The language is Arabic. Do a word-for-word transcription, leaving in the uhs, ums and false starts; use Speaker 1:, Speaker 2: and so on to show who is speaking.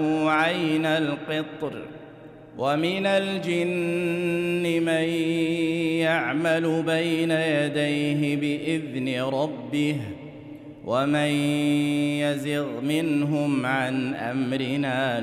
Speaker 1: عين القطر ومن الجن من يعمل بين يديه بإذن ربه ومن يزغ منهم عن أمرنا